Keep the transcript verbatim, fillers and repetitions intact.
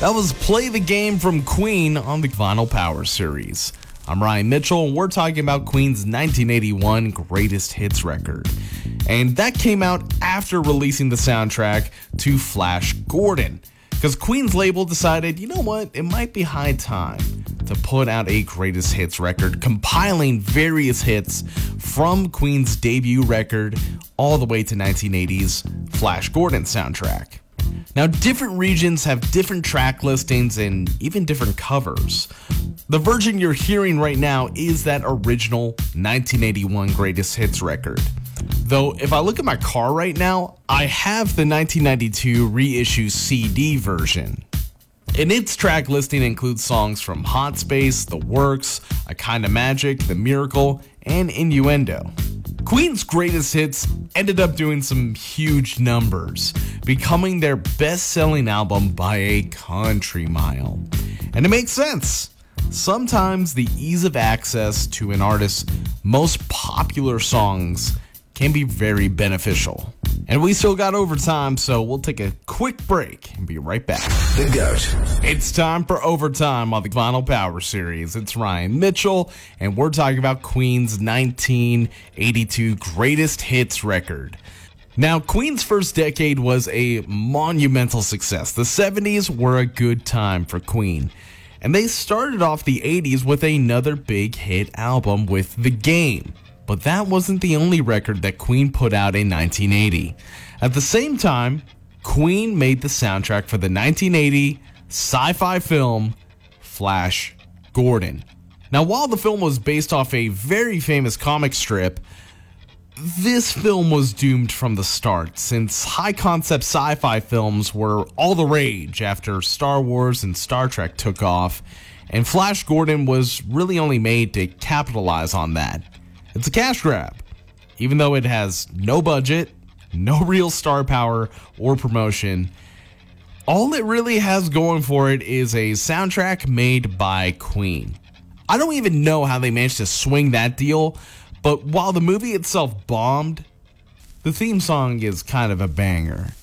That was Play the Game from Queen on the Vinyl Power series. I'm Ryan Mitchell, and we're talking about Queen's nineteen eighty-one Greatest Hits record. And that came out after releasing the soundtrack to Flash Gordon, because Queen's label decided, you know what, it might be high time to put out a Greatest Hits record, compiling various hits from Queen's debut record all the way to nineteen eighty's Flash Gordon soundtrack. Now, different regions have different track listings and even different covers. The version you're hearing right now is that original nineteen eighty-one Greatest Hits record. Though, if I look at my car right now, I have the nineteen ninety-two reissue C D version. And its track listing includes songs from Hot Space, The Works, A Kind of Magic, The Miracle, and Innuendo. Queen's Greatest Hits ended up doing some huge numbers, becoming their best-selling album by a country mile. And it makes sense. Sometimes the ease of access to an artist's most popular songs can be very beneficial. And we still got overtime, so we'll take a quick break and be right back. The GOAT. It's time for Overtime on the Vinyl Power series. It's Ryan Mitchell, and we're talking about Queen's nineteen eighty-two Greatest Hits record. Now, Queen's first decade was a monumental success. The seventies were a good time for Queen, and they started off the eighties with another big hit album with The Game. But that wasn't the only record that Queen put out in nineteen eighty. At the same time, Queen made the soundtrack for the nineteen eighty sci-fi film Flash Gordon. Now, while the film was based off a very famous comic strip, this film was doomed from the start, since high-concept sci-fi films were all the rage after Star Wars and Star Trek took off, and Flash Gordon was really only made to capitalize on that. It's a cash grab, even though it has no budget, no real star power or promotion. All it really has going for it is a soundtrack made by Queen. I don't even know how they managed to swing that deal, but while the movie itself bombed, the theme song is kind of a banger.